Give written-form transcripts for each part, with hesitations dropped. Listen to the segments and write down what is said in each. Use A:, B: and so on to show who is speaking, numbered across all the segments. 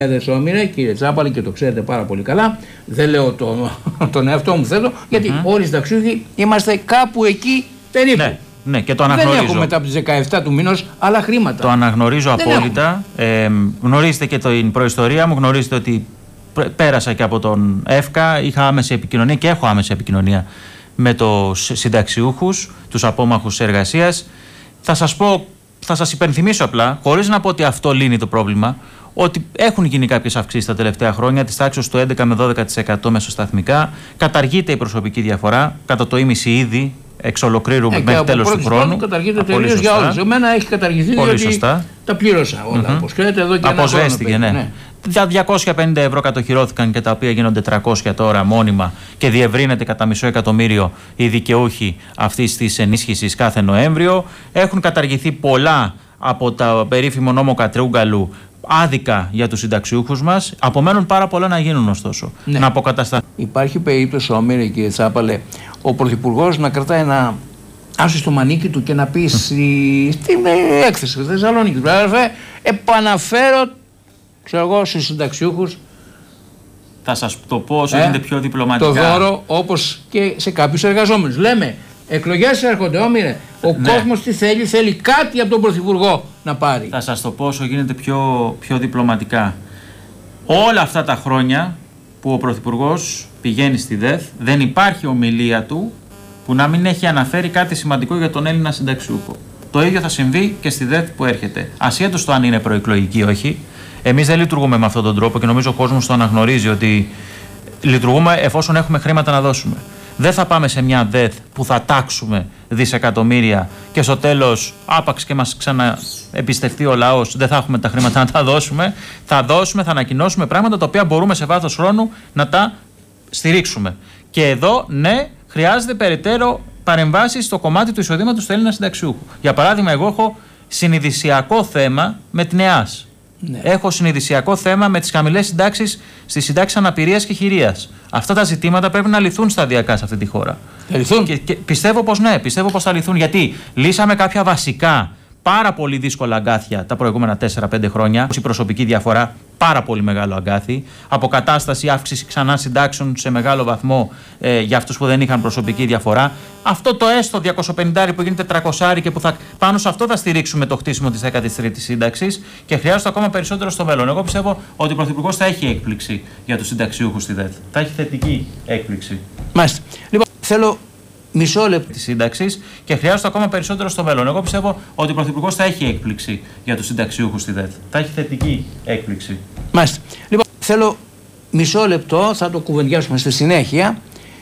A: Όμηρε, κύριε Τσάπαλη, και το ξέρετε πάρα πολύ καλά, δεν λέω τον εαυτό μου θέλω, γιατί όλοι οι συνταξιούχοι είμαστε κάπου εκεί περίπου.
B: Ναι, και το αναγνωρίζω.
A: Δεν έχουμε μετά από τις 17 του μήνος άλλα χρήματα.
B: Το αναγνωρίζω απόλυτα. Γνωρίζετε και την προϊστορία μου, γνωρίζετε ότι πέρασα και από τον ΕΦΚΑ, είχα άμεση επικοινωνία και έχω άμεση επικοινωνία με τους συνταξιούχους, τους απόμαχους εργασίας. Θα σας υπενθυμίσω απλά, χωρίς να πω ότι αυτό λύνει το πρόβλημα, ότι έχουν γίνει κάποιες αυξήσεις τα τελευταία χρόνια, της τάξης του 11 με 12% μεσοσταθμικά. Καταργείται η προσωπική διαφορά κατά το ίμιση ήδη, εξ ολοκλήρου μέχρι τέλος του χρόνου.
A: Καταργείται τελείως για όλους. Εμένα έχει καταργηθεί διότι τα πλήρωσα όλα. Όπως ξέρετε, εδώ και
B: αποσβέστηκε, ναι. Τα 250 ευρώ κατοχυρώθηκαν και τα οποία γίνονται 300 τώρα μόνιμα και διευρύνεται κατά $500,000 οι δικαιούχοι αυτής της ενίσχυσης κάθε Νοέμβριο. Έχουν καταργηθεί πολλά από τα περίφημο νόμο Κατρούγκαλου άδικα για τους συνταξιούχους μας. Απομένουν πάρα πολλά να γίνουν ωστόσο. Ναι. Να αποκατασταθούν.
A: Υπάρχει περίπτωση, Όμηρε, κύριε Τσάπαλε, ο Πρωθυπουργός να κρατάει ένα άσο στο μανίκι του και να πει στην έκθεση στη Θεσσαλονίκη, επαναφέρω, ξέρω εγώ, στους συνταξιούχους.
B: Θα σας το πω όσο γίνεται πιο διπλωματικά.
A: Το δώρο, όπως και σε κάποιους εργαζόμενους. Λέμε, εκλογές έρχονται, Όμηρε. Ο κόσμος τι θέλει, θέλει κάτι από τον Πρωθυπουργό να πάρει.
B: Θα σας το πω όσο γίνεται πιο διπλωματικά. Όλα αυτά τα χρόνια που ο Πρωθυπουργός πηγαίνει στη ΔΕΘ, δεν υπάρχει ομιλία του που να μην έχει αναφέρει κάτι σημαντικό για τον Έλληνα συνταξιούχο. Το ίδιο θα συμβεί και στη ΔΕΘ που έρχεται. Ασχέτως το αν είναι προεκλογική ή όχι. Εμείς δεν λειτουργούμε με αυτόν τον τρόπο και νομίζω ο κόσμος το αναγνωρίζει ότι λειτουργούμε εφόσον έχουμε χρήματα να δώσουμε. Δεν θα πάμε σε μια ΔΕΘ που θα τάξουμε δισεκατομμύρια και στο τέλος, άπαξ και μας ξαναεμπιστευτεί ο λαός, δεν θα έχουμε τα χρήματα να τα δώσουμε. Θα δώσουμε, θα ανακοινώσουμε πράγματα τα οποία μπορούμε σε βάθος χρόνου να τα στηρίξουμε. Και εδώ, ναι, χρειάζεται περαιτέρω παρεμβάσεις στο κομμάτι του εισοδήματος του Έλληνα συνταξιούχου. Για παράδειγμα, εγώ έχω συνειδησιακό θέμα με την ΕΑΣ. Ναι. Έχω συνειδησιακό θέμα με τις χαμηλές συντάξεις στις συντάξεις αναπηρίας και χειρίας. Αυτά τα ζητήματα πρέπει να λυθούν σταδιακά σε αυτή τη χώρα.
A: Θα λυθούν.
B: Και πιστεύω πως ναι, πιστεύω πως θα λυθούν. Γιατί λύσαμε κάποια βασικά, πάρα πολύ δύσκολα αγκάθια τα προηγούμενα 4-5 χρόνια. Η προσωπική διαφορά, πάρα πολύ μεγάλο αγκάθι. Αποκατάσταση, αύξηση ξανά συντάξεων σε μεγάλο βαθμό για αυτούς που δεν είχαν προσωπική διαφορά. Αυτό το έστω 250 που γίνεται 300 και που πάνω σε αυτό θα στηρίξουμε το χτίσιμο της 13ης σύνταξης και χρειάζεται ακόμα περισσότερο στο μέλλον. Εγώ πιστεύω ότι ο Πρωθυπουργός θα έχει έκπληξη για τους συνταξιούχους στη ΔΕΘ. Θα έχει θετική έκπληξη.
A: Μάλιστα. Λοιπόν, θέλω μισό λεπτό
B: τη σύνταξη και χρειάζεται ακόμα περισσότερο στο μέλλον. Εγώ πιστεύω ότι ο Πρωθυπουργός θα έχει έκπληξη για τους συνταξιούχους στη ΔΕΘ. Θα έχει θετική έκπληξη.
A: Μάλιστα. Λοιπόν, θέλω μισό λεπτό, θα το κουβεντιάσουμε στη συνέχεια,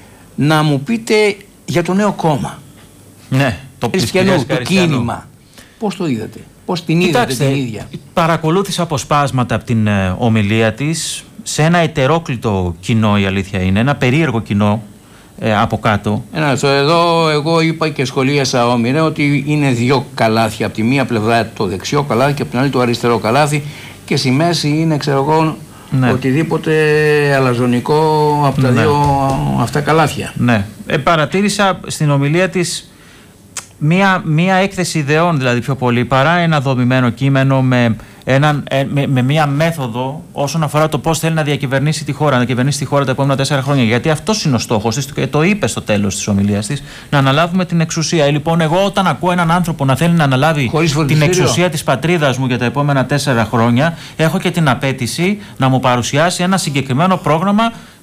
A: να μου πείτε για το νέο κόμμα.
B: Ναι,
A: το κίνημα. Πώς το είδατε, πώς την είδατε την ίδια?
B: Παρακολούθησα αποσπάσματα από την ομιλία της σε ένα ετερόκλητο κοινό, η αλήθεια είναι, ένα περίεργο κοινό. Από κάτω.
A: Εδώ εγώ είπα και σχολίασα, Όμηρε, ότι είναι δύο καλάθια. Από τη μία πλευρά το δεξιό καλάθι και από την άλλη το αριστερό καλάθι και στη μέση είναι, ξέρω εγώ, οτιδήποτε αλαζονικό από τα δύο αυτά καλάθια.
B: Ναι. Παρατήρησα στην ομιλία της μία έκθεση ιδεών, δηλαδή πιο πολύ, παρά ένα δομημένο κείμενο με μία μέθοδο όσον αφορά το πώς θέλει να διακυβερνήσει τη χώρα, να κυβερνήσει τη χώρα τα επόμενα 4 χρόνια. Γιατί αυτός είναι ο στόχος της και το είπε στο τέλος της ομιλίας της, να αναλάβουμε την εξουσία. Λοιπόν, εγώ όταν ακούω έναν άνθρωπο να θέλει να αναλάβει την εξουσία της πατρίδας μου για τα επόμενα 4 χρόνια, έχω και την απέτηση να μου παρουσιάσει ένα συγκεκριμένο πρόγραμμα